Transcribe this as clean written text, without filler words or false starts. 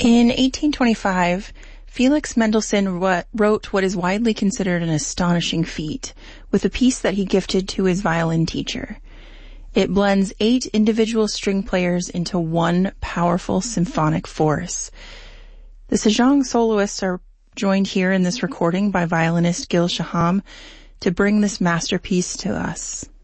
In 1825, Felix Mendelssohn wrote what is widely considered an astonishing feat with a piece that he gifted to his violin teacher. It blends 8 individual string players into one powerful symphonic force. The Sejong soloists are joined here in this recording by violinist Gil Shaham to bring this masterpiece to us.